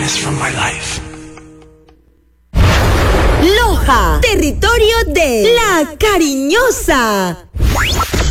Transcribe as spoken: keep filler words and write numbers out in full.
happiness from my life. Loja, territorio de La Cariñosa.